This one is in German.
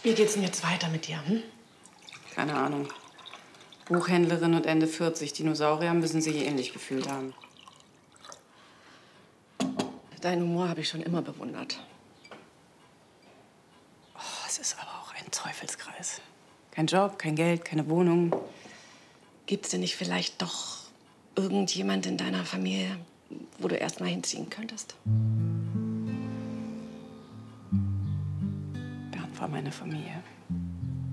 Wie geht's denn jetzt weiter mit dir, hm? Keine Ahnung. Buchhändlerin und Ende 40. Dinosaurier müssen sich ähnlich gefühlt haben. Deinen Humor habe ich schon immer bewundert. Oh, es ist aber auch ein Teufelskreis. Kein Job, kein Geld, keine Wohnung. Gibt's denn nicht vielleicht doch irgendjemand in deiner Familie, wo du erst mal hinziehen könntest? Bernd war meine Familie.